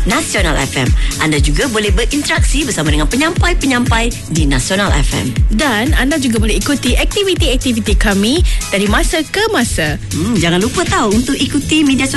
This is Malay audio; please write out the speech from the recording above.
Nasional FM. Anda juga boleh berinteraksi bersama dengan penyampai-penyampai di Nasional FM. Dan anda juga boleh ikuti aktiviti-aktiviti kami dari masa ke masa. Jangan lupa tahu untuk ikuti media sosial